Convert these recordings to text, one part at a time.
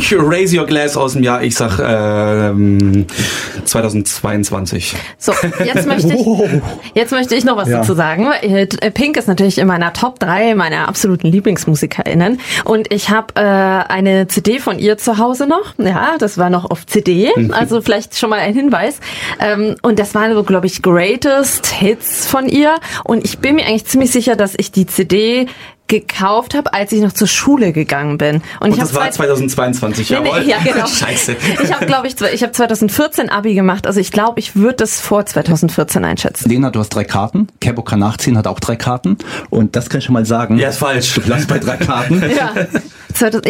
Raise Your Glass aus dem Jahr, ich sag 2022. So, jetzt möchte ich noch was dazu sagen. Pink ist natürlich in meiner Top 3 meiner absoluten LieblingsmusikerInnen. Und ich habe eine CD von ihr zu Hause noch. Ja, das war noch auf CD. Also vielleicht schon mal ein Hinweis. Und das waren so, glaube ich, Greatest Hits von ihr. Und ich bin mir eigentlich ziemlich sicher, dass ich die CD gekauft habe, als ich noch zur Schule gegangen bin. Und das war 2022, jawohl. Nee, ja, genau. Scheiße. Ich habe 2014 Abi gemacht, also ich glaube, ich würde das vor 2014 einschätzen. Lena, du hast 3 Karten. Kerbo kann nachziehen, hat auch 3 Karten. Und das kann ich schon mal sagen. Ja, ist falsch. Du bleibst bei 3 Karten. Ja. 2010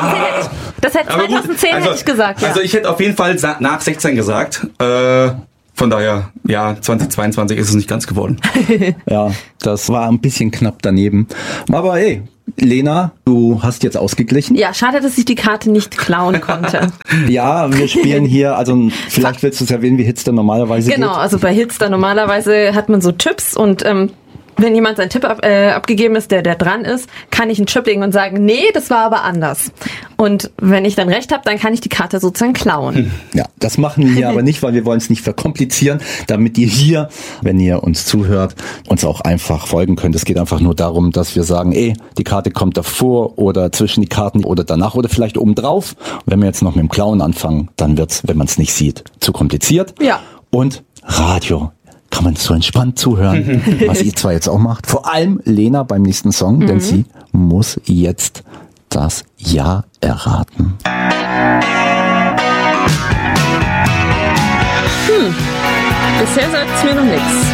hätte ich gesagt. Ja. Also ich hätte auf jeden Fall nach 16 gesagt. Von daher, ja, 2022 ist es nicht ganz geworden. Ja, das war ein bisschen knapp daneben. Aber ey, Lena, du hast jetzt ausgeglichen. Ja, schade, dass ich die Karte nicht klauen konnte. Ja, wir spielen hier, also vielleicht willst du es erwähnen, wie Hitster normalerweise Genau, geht. also bei Hitster normalerweise hat man so Tipps und wenn jemand seinen Tipp abgegeben ist, der dran ist, kann ich einen Chip legen und sagen, nee, das war aber anders. Und wenn ich dann recht habe, dann kann ich die Karte sozusagen klauen. Ja, das machen wir hier aber nicht, weil wir wollen es nicht verkomplizieren, damit ihr hier, wenn ihr uns zuhört, uns auch einfach folgen könnt. Es geht einfach nur darum, dass wir sagen, die Karte kommt davor oder zwischen die Karten oder danach oder vielleicht oben drauf. Und wenn wir jetzt noch mit dem Klauen anfangen, dann wird's, wenn man es nicht sieht, zu kompliziert. Ja. Und Radio. Kann man so entspannt zuhören, was ihr zwar jetzt auch macht. Vor allem Lena beim nächsten Song, denn sie muss jetzt das Jahr erraten. Bisher sagt es mir noch nichts.